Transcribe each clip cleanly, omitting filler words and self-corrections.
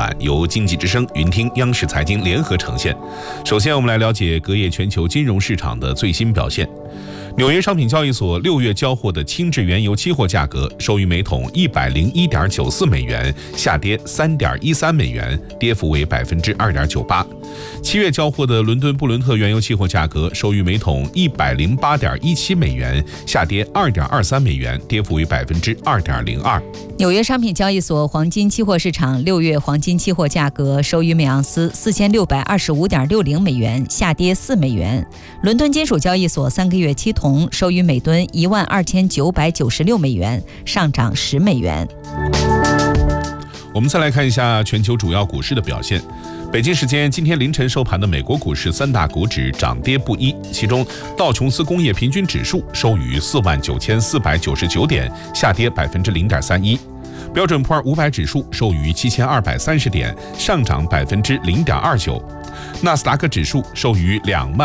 晚，由经济之声、云听、央视财经联合呈现。首先，我们来了解隔夜全球金融市场的最新表现。纽约商品交易所6月交货的轻质原油期货价格收于每桶101.94美元，下跌3.13美元，跌幅为2.98%。7月交货的伦敦布伦特原油期货价格收于每桶108.17美元，下跌2.23美元，跌幅为2.02%。 纽约商品交易所黄金期货市场6月黄金期货价格收于每盎司4625.60美元，下跌4美元。伦敦金属交易所3个月期铜收于每吨12996美元，上涨10美元。 我们再来看一下全球主要股市的表现。北京时间今天凌晨收盘的美国股市3大股指涨跌不一，其中道琼斯工业平均指数收于49499点，下跌0.31%。标准普尔500指数收于7230点，上涨0.29%。纳斯达克指数收于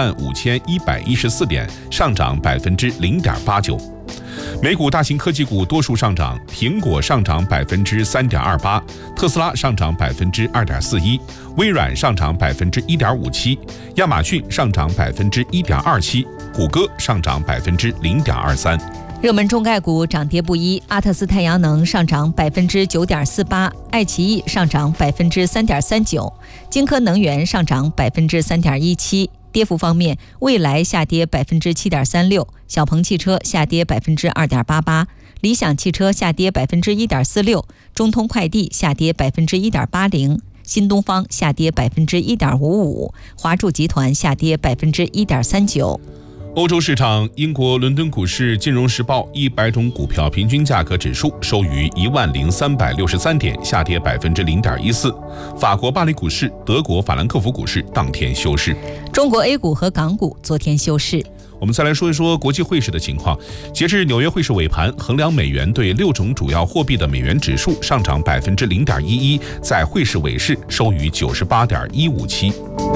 25114点，上涨0.89%。美股大型科技股多数上涨，苹果上涨3.28%，特斯拉上涨2.41%，微软上涨1.57%，亚马逊上涨1.27%，谷歌上涨0.23%。 热门中概股涨跌不一，阿特斯太阳能上涨9.48%，爱奇艺上涨3.39%，晶科能源上涨3.17%。跌幅方面，蔚来下跌7.36%，小鹏汽车下跌2.88%，理想汽车下跌1.46%，中通快递下跌1.80%，新东方下跌1.55%，华住集团下跌1.39%。 欧洲市场，英国伦敦股市金融时报100种股票平均价格指数收于10363点，下跌0.14%。法国巴黎股市、德国法兰克福股市当天休市。 中国 A 股和港股昨天休市。 我们再来说一说国际汇市的情况。截至纽约汇市尾盘，衡量美元对6种主要货币的美元指数上涨0.11%，在汇市尾市收于98.157。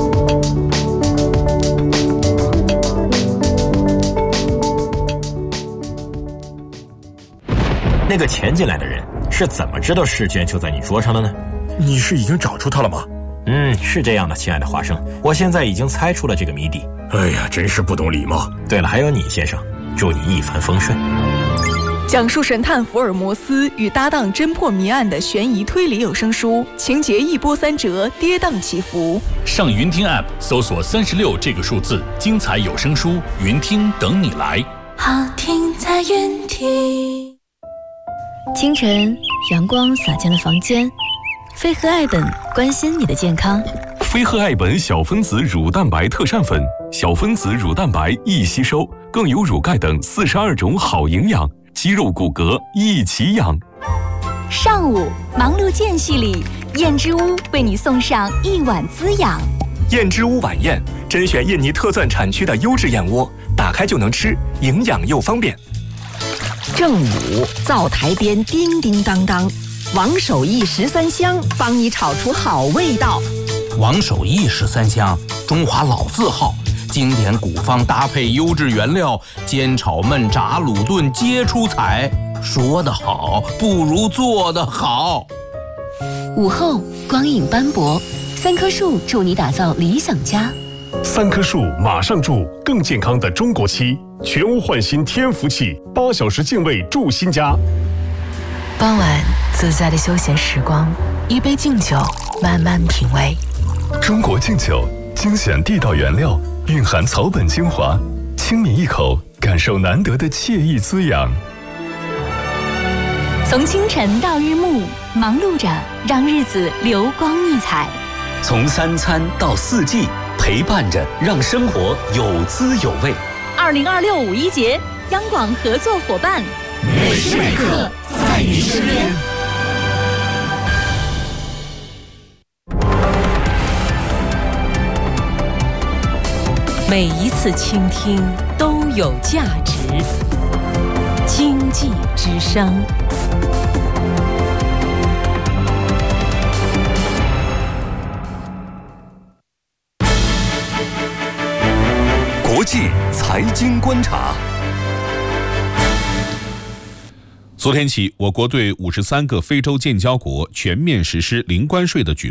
那个潜进来的人是怎么知道试卷就在你桌上的呢？ 你是已经找出他了吗？ 是这样的，亲爱的华生，我现在已经猜出了这个谜底。 哎呀，真是不懂礼貌。 对了，还有你先生，祝你一帆风顺。 讲述神探福尔摩斯与搭档侦破谜案的悬疑推理有声书，情节一波三折，跌宕起伏。 上云听 App 搜索36这个数字，精彩有声书，云听等你来。 好听在云听。 清晨，阳光洒进了房间，飞鹤爱本关心你的健康。 飞鹤爱本小分子乳蛋白特膳粉，小分子乳蛋白易吸收，更有乳钙等42种好营养，肌肉骨骼一起养。 上午忙碌间隙里，燕之屋为你送上一碗滋养。 燕之屋晚宴甄选印尼特钻产区的优质燕窝，打开就能吃，营养又方便。 正午灶台边叮叮当当，王守义13香帮你炒出好味道。 王守义13香，中华老字号，经典古方搭配优质原料，煎炒焖炸卤炖皆出彩。说得好不如做得好。 午后光影斑驳，3棵树助你打造理想家。 3棵树马上住更健康的中国漆，全屋焕新天福气，8小时净味住新家。 傍晚自在的休闲时光，一杯敬酒，慢慢品味。 中国敬酒，精选地道原料，蕴含草本精华，轻抿一口，感受难得的惬意滋养。 从清晨到日暮，忙碌着让日子流光溢彩。 从3餐到4季，陪伴着让生活有滋有味。 2026五一节，央广合作伙伴， 每时每刻在你身边。 每一次倾听都有价值。经济之声。 国际财经观察。 昨天起，我国对53个非洲建交国全面实施零关税的举